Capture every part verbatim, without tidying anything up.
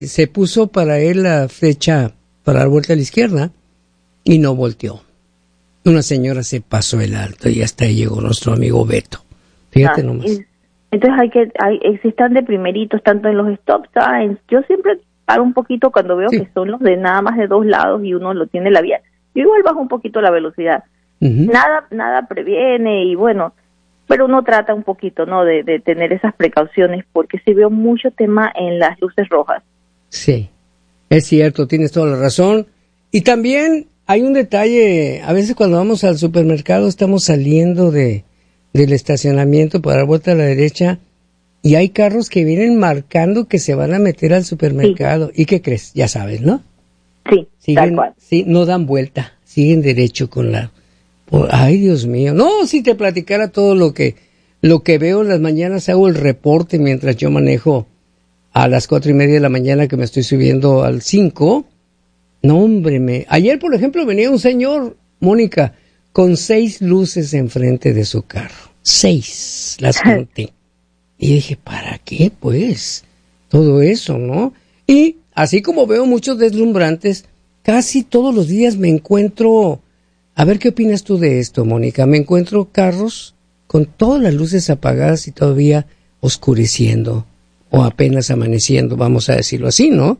se puso para él la flecha para dar vuelta a la izquierda y no volteó. Una señora se pasó el alto y hasta ahí llegó nuestro amigo Beto. Fíjate ah, nomás. Es, entonces hay que, hay, existan de primeritos, tanto en los stop signs. Yo siempre paro un poquito cuando veo sí. que son los de nada más de dos lados y uno lo tiene la vía. Yo igual bajo un poquito la velocidad. Uh-huh. Nada, nada previene y bueno, pero uno trata un poquito, ¿no? De, de tener esas precauciones porque sí veo mucho tema en las luces rojas. Sí, es cierto, tienes toda la razón. Y también hay un detalle, a veces cuando vamos al supermercado estamos saliendo de del estacionamiento para dar vuelta a la derecha y hay carros que vienen marcando que se van a meter al supermercado. Sí. ¿Y qué crees? Ya sabes, ¿no? Sí, siguen, tal cual. Sí, no dan vuelta, siguen derecho con la... Oh, ay, Dios mío. No, si te platicara todo lo que lo que veo en las mañanas, hago el reporte mientras yo manejo a las cuatro y media de la mañana que me estoy subiendo al cinco. No, hombre, me... ayer, por ejemplo, venía un señor, Mónica, con seis luces enfrente de su carro. Seis, las conté. Y dije, ¿para qué, pues? Todo eso, ¿no? Y así como veo muchos deslumbrantes, casi todos los días me encuentro... A ver, ¿qué opinas tú de esto, Mónica? Me encuentro carros con todas las luces apagadas y todavía oscureciendo, o apenas amaneciendo, vamos a decirlo así, ¿no?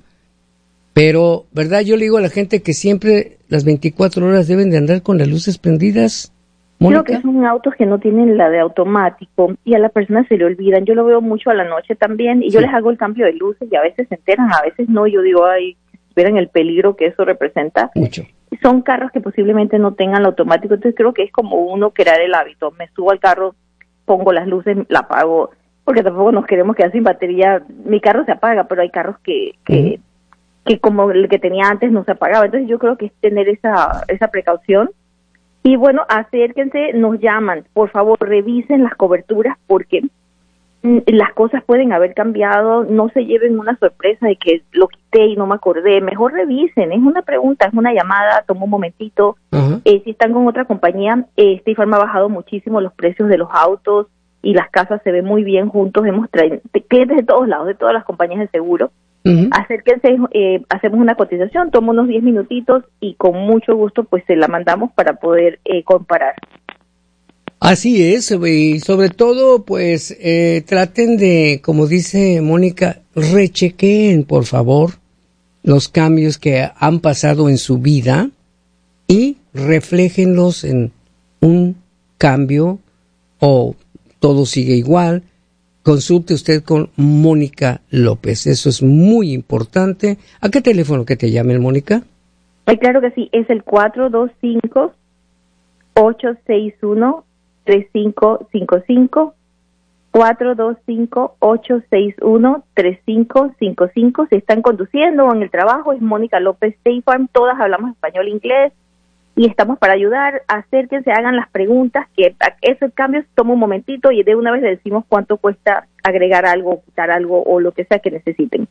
Pero, ¿verdad? Yo le digo a la gente que siempre las veinticuatro horas deben de andar con las luces prendidas, Mónica. Creo que son autos que no tienen la de automático y a la persona se le olvidan. Yo lo veo mucho a la noche también y sí. yo les hago el cambio de luces y a veces se enteran, a veces no. Yo digo, ay, verán el peligro que eso representa. Mucho. Son carros que posiblemente no tengan el automático, entonces creo que es como uno crear el hábito. Me subo al carro, pongo las luces, la apago, porque tampoco nos queremos quedar sin batería. Mi carro se apaga, pero hay carros que... que uh-huh. que como el que tenía antes no se apagaba. Entonces yo creo que es tener esa esa precaución. Y bueno, acérquense, nos llaman, por favor, revisen las coberturas porque las cosas pueden haber cambiado, no se lleven una sorpresa de que lo quité y no me acordé, mejor revisen, es una pregunta, es una llamada, toma un momentito. Uh-huh. Eh, si están con otra compañía, eh, State Farm ha bajado muchísimo los precios de los autos y las casas se ven muy bien juntos, hemos traído clientes de todos lados, de todas las compañías de seguro. Uh-huh. Acérquense, eh, hacemos una cotización, toma unos diez minutitos y con mucho gusto pues se la mandamos para poder eh, comparar. Así es, y sobre todo pues eh, traten de, como dice Mónica, rechequeen por favor los cambios que han pasado en su vida y refléjenlos en un cambio o todo sigue igual. Consulte usted con Mónica López, eso es muy importante. ¿A qué teléfono que te llamen, Mónica? Ay, claro que sí, es el cuatro dos cinco, ocho seis uno, tres cinco cinco cinco, cuatro dos cinco, ocho seis uno, tres cinco cinco cinco. Si están conduciendo o en el trabajo, es Mónica López State Farm, todas hablamos español e inglés. Y estamos para ayudar, acérquense, hagan las preguntas, que esos cambios toma un momentito y de una vez le decimos cuánto cuesta agregar algo, quitar algo o lo que sea que necesiten.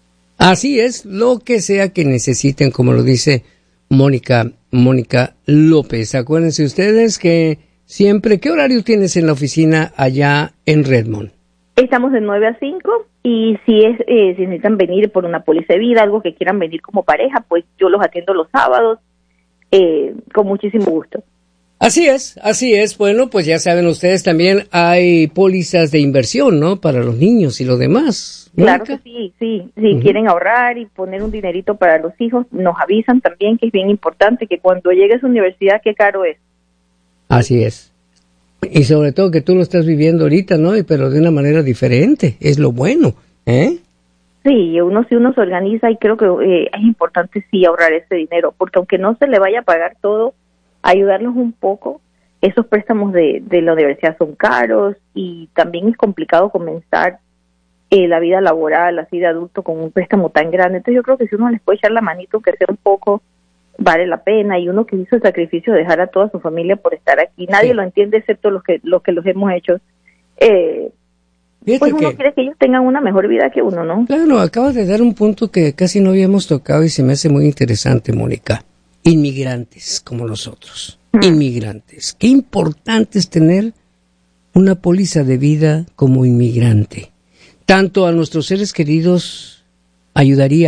Así es, lo que sea que necesiten, como lo dice Mónica, Mónica López. Acuérdense ustedes que siempre, ¿qué horario tienes en la oficina allá en Redmond? Estamos de nueve a cinco y si es eh, si necesitan venir por una póliza de vida, algo que quieran venir como pareja, pues yo los atiendo los sábados. Eh, con muchísimo gusto. Así es, así es. Bueno, pues ya saben ustedes, también hay pólizas de inversión, ¿no? Para los niños y lo demás. Claro que sí, sí. Si uh-huh. quieren ahorrar y poner un dinerito para los hijos, nos avisan también que es bien importante que cuando llegue a su universidad, qué caro es. Así es. Y sobre todo que tú lo estás viviendo ahorita, ¿no? Pero de una manera diferente. Es lo bueno, ¿eh? Sí, uno si uno se organiza y creo que eh, es importante sí ahorrar ese dinero, porque aunque no se le vaya a pagar todo, ayudarlos un poco. Esos préstamos de, de la universidad son caros y también es complicado comenzar eh, la vida laboral, así de adulto, con un préstamo tan grande. Entonces yo creo que si uno les puede echar la manito, que sea un poco, vale la pena. Y uno que hizo el sacrificio de dejar a toda su familia por estar aquí, nadie sí. lo entiende excepto los que los que los hemos hecho. Eh, Pues uno que, quiere que ellos tengan una mejor vida que uno, ¿no? Claro, acabas de dar un punto que casi no habíamos tocado y se me hace muy interesante, Mónica. Inmigrantes como nosotros, uh-huh. inmigrantes. Qué importante es tener una póliza de vida como inmigrante. Tanto a nuestros seres queridos ayudaría